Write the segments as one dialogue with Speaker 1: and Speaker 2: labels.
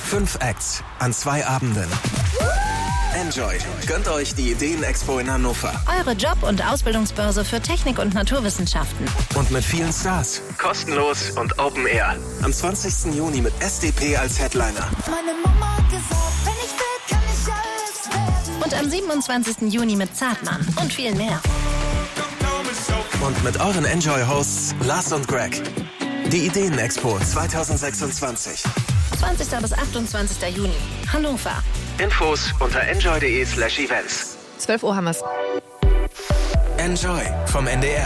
Speaker 1: 5 Acts an 2 Abenden. Enjoy. Gönnt euch die Ideen-Expo in Hannover.
Speaker 2: Eure Job- und Ausbildungsbörse für Technik und Naturwissenschaften.
Speaker 1: Und mit vielen Stars. Kostenlos und Open Air. Am 20. Juni mit SDP als Headliner.
Speaker 3: Meine Mama hat gesagt, wenn ich will, kann ich alles werden.
Speaker 2: Und am 27. Juni mit Zartmann und viel mehr.
Speaker 1: Und mit euren Enjoy-Hosts Lars und Greg. Die Ideen-Expo 2026.
Speaker 2: 20. bis 28. Juni. Hannover.
Speaker 1: Infos unter enjoy.de/events.
Speaker 4: 12 Uhr haben wir's.
Speaker 1: Enjoy vom NDR.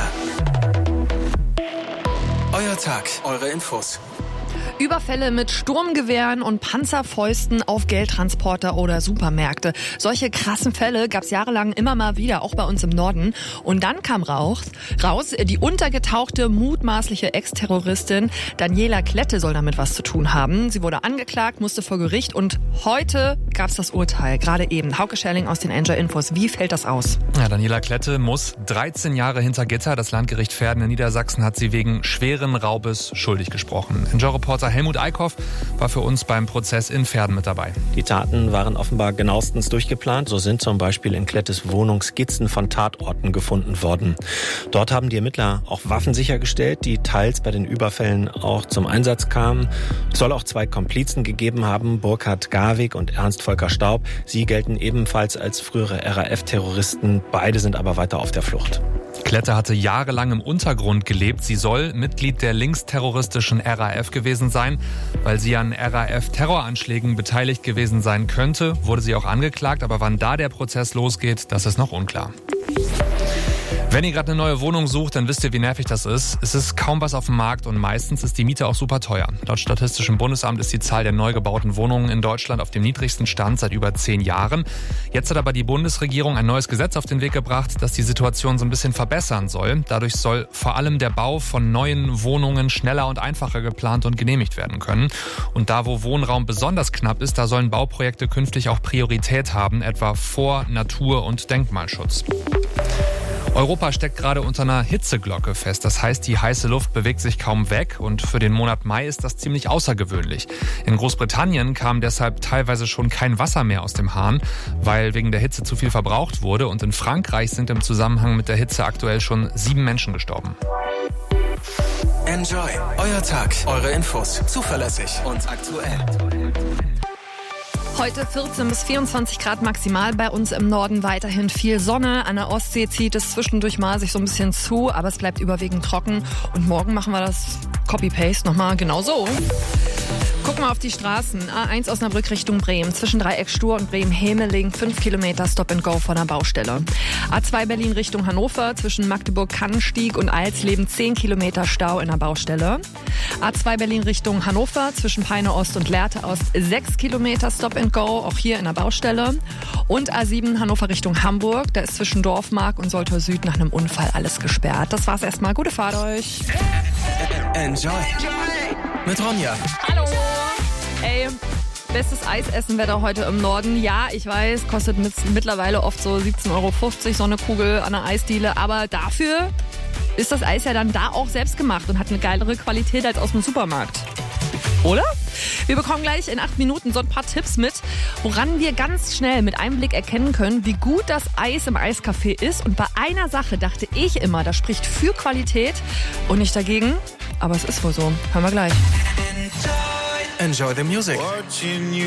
Speaker 1: Euer Tag, eure Infos.
Speaker 4: Überfälle mit Sturmgewehren und Panzerfäusten auf Geldtransporter oder Supermärkte. Solche krassen Fälle gab es jahrelang immer mal wieder, auch bei uns im Norden. Und dann kam raus, die untergetauchte, mutmaßliche Ex-Terroristin Daniela Klette soll damit was zu tun haben. Sie wurde angeklagt, musste vor Gericht und heute gab es das Urteil, gerade eben. Hauke Scherling aus den Enjoy Infos. Wie fällt das aus?
Speaker 5: Ja, Daniela Klette muss 13 Jahre hinter Gitter. Das Landgericht Verden in Niedersachsen hat sie wegen schweren Raubes schuldig gesprochen. Enjoy-Reporter Helmut Eickhoff war für uns beim Prozess in Verden mit dabei.
Speaker 6: Die Taten waren offenbar genauestens durchgeplant. So sind zum Beispiel in Klettes Wohnung Skizzen von Tatorten gefunden worden. Dort haben die Ermittler auch Waffen sichergestellt, die teils bei den Überfällen auch zum Einsatz kamen. Es soll auch 2 Komplizen gegeben haben, Burkhard Garwig und Ernst Volker Staub. Sie gelten ebenfalls als frühere RAF-Terroristen. Beide sind aber weiter auf der Flucht.
Speaker 5: Klette hatte jahrelang im Untergrund gelebt. Sie soll Mitglied der linksterroristischen RAF gewesen sein. Weil sie an RAF-Terroranschlägen beteiligt gewesen sein könnte, wurde sie auch angeklagt. Aber wann da der Prozess losgeht, das ist noch unklar. Wenn ihr gerade eine neue Wohnung sucht, dann wisst ihr, wie nervig das ist. Es ist kaum was auf dem Markt und meistens ist die Miete auch super teuer. Laut Statistischem Bundesamt ist die Zahl der neu gebauten Wohnungen in Deutschland auf dem niedrigsten Stand seit über 10 Jahren. Jetzt hat aber die Bundesregierung ein neues Gesetz auf den Weg gebracht, das die Situation so ein bisschen verbessern soll. Dadurch soll vor allem der Bau von neuen Wohnungen schneller und einfacher geplant und genehmigt werden können. Und da, wo Wohnraum besonders knapp ist, da sollen Bauprojekte künftig auch Priorität haben, etwa vor Natur- und Denkmalschutz. Europa steckt gerade unter einer Hitzeglocke fest. Das heißt, die heiße Luft bewegt sich kaum weg und für den Monat Mai ist das ziemlich außergewöhnlich. In Großbritannien kam deshalb teilweise schon kein Wasser mehr aus dem Hahn, weil wegen der Hitze zu viel verbraucht wurde. Und in Frankreich sind im Zusammenhang mit der Hitze aktuell schon 7 Menschen gestorben.
Speaker 1: Enjoy, euer Tag, eure Infos, zuverlässig und aktuell.
Speaker 4: Heute 14 bis 24 Grad maximal, bei uns im Norden weiterhin viel Sonne. An der Ostsee zieht es zwischendurch mal sich so ein bisschen zu, aber es bleibt überwiegend trocken. Und morgen machen wir das Copy-Paste nochmal genau so. Gucken wir auf die Straßen. A1 Osnabrück Richtung Bremen. Zwischen Dreieck-Stur und Bremen-Hemeling 5 Kilometer Stop-and-Go von der Baustelle. A2 Berlin Richtung Hannover. Zwischen Magdeburg-Kannenstieg und Eilsleben 10 Kilometer Stau in der Baustelle. A2 Berlin Richtung Hannover. Zwischen Peine Ost und Lehrte Ost 6 Kilometer Stop-and-Go. Auch hier in der Baustelle. Und A7 Hannover Richtung Hamburg. Da ist zwischen Dorfmark und Soltau Süd nach einem Unfall alles gesperrt. Das war's erstmal. Gute Fahrt euch.
Speaker 1: Enjoy. Mit Ronja.
Speaker 4: Hallo. Ey, bestes Eisessenwetter heute im Norden. Ja, ich weiß, kostet mittlerweile oft so 17,50 € so eine Kugel an der Eisdiele. Aber dafür ist das Eis ja dann da auch selbst gemacht und hat eine geilere Qualität als aus dem Supermarkt. Oder? Wir bekommen gleich in 8 Minuten so ein paar Tipps mit, woran wir ganz schnell mit einem Blick erkennen können, wie gut das Eis im Eiscafé ist. Und bei einer Sache dachte ich immer, das spricht für Qualität und nicht dagegen. Aber es ist wohl so. Hören wir gleich.
Speaker 1: Enjoy the music.